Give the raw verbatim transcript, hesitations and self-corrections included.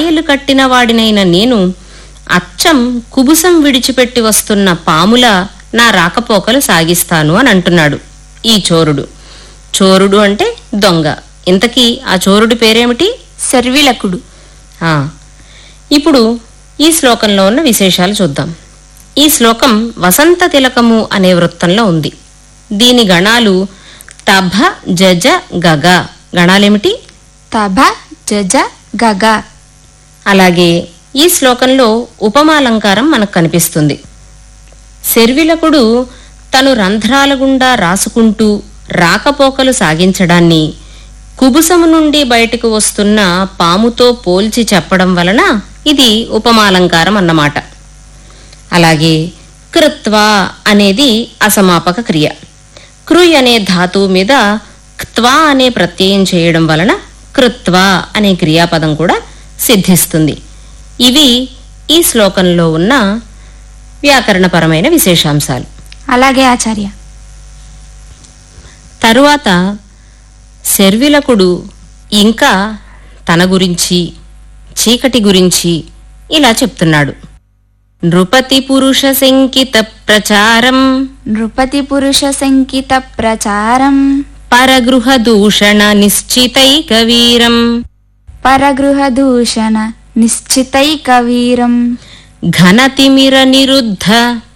పాయలు కట్టిన వాడినైన నేను అచ్చం కుబుసం విడిచిపెట్టి వస్తున్న పాముల నా రాకపోకలు సాగిస్తాను అని అంటున్నాడు ఈ చోరుడు. చోరుడు అంటే దొంగ. ఇంతకీ ఆ చోరుడి పేరేమిటి? శర్విలకుడు. ఆ ఇప్పుడు ఈ శ్లోకంలో ఉన్న విశేషాలు చూద్దాం. ఈ శ్లోకం వసంత తిలకము అనే వృత్తంలో ఉంది. దీని గణాలు తభ జజ గగ. గణాలేమిటి? తభ జజ గగ. అలాగే ఈ శ్లోకంలో ఉపమాలంకారం మనకు కనిపిస్తుంది. శర్విలకుడు తను రంధ్రాల గుండా రాసుకుంటూ రాకపోకలు సాగించడాన్ని కుబుసము నుండి బయటకు వస్తున్న పాముతో పోల్చి చెప్పడం వలన ఇది ఉపమాలంకారం అన్నమాట. అలాగే కృత్వా అనేది అసమాపక క్రియ. కృయ్ అనే ధాతువు మీద క్త్వా అనే ప్రత్యయం చేయడం వలన కృత్వా అనే క్రియాపదం కూడా సిద్ధిస్తుంది. ఇవి ఈ శ్లోకంలో ఉన్న వ్యాకరణపరమైన విశేషాంశాలు. అలాగే ఆచార్య. తరువాత శర్విలకుడు ఇంకా తన గురించి, చీకటి గురించి ఇలా చెప్తున్నాడు. నృపతి పురుష శంకిత ప్రచారం నృపతి పురుష శంకిత ప్రచారం పరగృహ దూషణ నిశ్చితైక వీరం పరగృహ దూషణ నిశ్చితైక వీరం ఘనతిమిర నిరుద్ధ